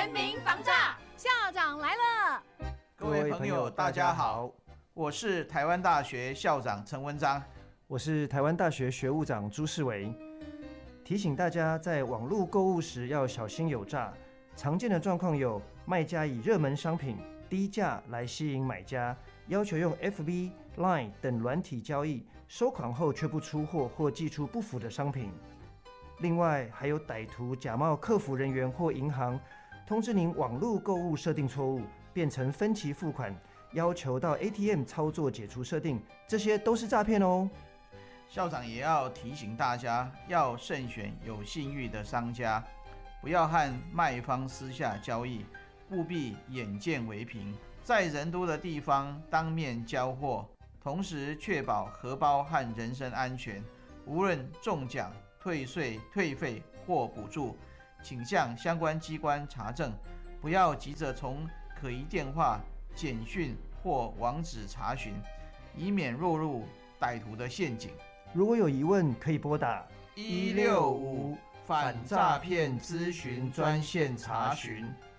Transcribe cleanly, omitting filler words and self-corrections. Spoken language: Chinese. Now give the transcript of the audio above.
全民防诈， 校长来了。 各位朋友大家好，我是台湾大学校长陈文章， 我是台湾大学学务长朱世维。提醒大家在网络购物时要小心有诈，常见的状况有卖家以热门商品低价来吸引买家，要求用 FB、LINE 等软体交易，收款后却不出货或寄出不符的商品。另外还有歹徒假冒客服人员或银行，通知您网络购物设定错误，变成分期付款，要求到 ATM 操作解除设定，这些都是诈骗哦。 校长也要提醒大家，要慎选有信誉的商家，不要和卖方私下交易，务必眼见为凭，在人多的地方当面交货，同时确保荷包和人身安全。无论中奖、退税、退费或补助，请向相关机关查证，不要急着从可疑电话、简讯或网址查询，以免落入歹徒的陷阱。 如果有疑问，可以拨打 165反诈骗咨询专线查询。